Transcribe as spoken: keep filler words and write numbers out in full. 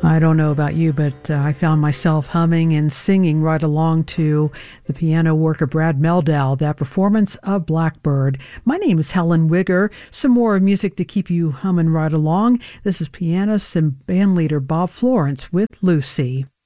I don't know about you, but uh, I found myself humming and singing right along to the piano work of Brad Mehldau, that performance of Blackbird. My name is Helen Wigger. Some more music to keep you humming right along. This is pianist and bandleader Bob Florence with Lucy.